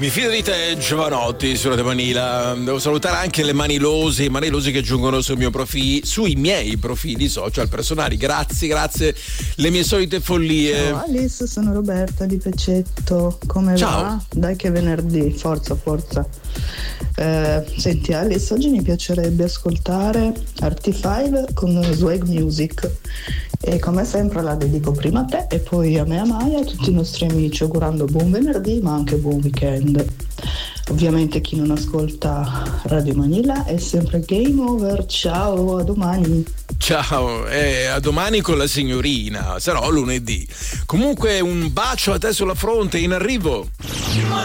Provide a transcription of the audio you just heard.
Mi fido di te, Giovanotti, su Radio Manila. Devo salutare anche le manilosi che giungono sui miei profili social personali. Grazie, le mie solite follie. Ciao Alice, sono Roberta di Pecetto. Come Ciao. va? Dai che è venerdì, forza. Senti Alice, oggi mi piacerebbe ascoltare Artie5 con Swag Music. E come sempre la dedico prima a te e poi a me, a Maya e a tutti i nostri amici, augurando buon venerdì ma anche buon weekend. Ovviamente chi non ascolta Radio Manila è sempre game over. Ciao, a domani. Ciao, a domani con la signorina, sarò lunedì. Comunque un bacio a te sulla fronte, in arrivo.